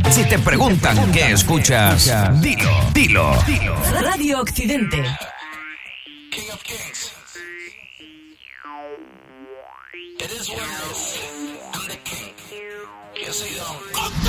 Si te preguntan qué escuchas, dilo. Radio Occidente. King of Kings. It is what it is. I'm the king. Yes, I don't.